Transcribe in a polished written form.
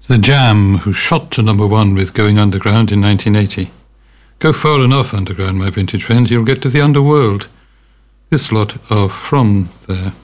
The Jam, who shot to number one with Going Underground in 1980. Go far enough underground, my vintage friends, you'll get to the underworld. This lot are from there.